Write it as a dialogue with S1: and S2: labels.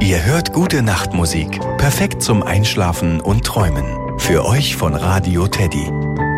S1: Ihr hört gute Nachtmusik, perfekt zum Einschlafen und Träumen. Für euch von Radio Teddy.